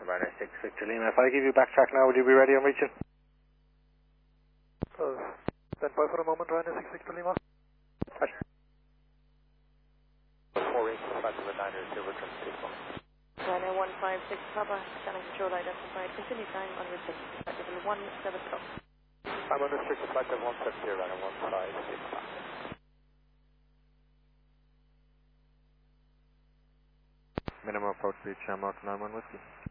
Ryanair 6 Victor Lima. If I give you backtrack now, would you be ready on reaching? Stand by for a moment, Ryanair 6 Victor Lima. Roger. 4 inches, flight to the 9er, silver trim, signal. Ryanair 156 Papa, scanning control identified. Continue time unrestricted. Flight level 170. I'm unrestricted, flight level 170, Ryanair 156 Papa. Minimum approach reach, Mark 91 Whiskey.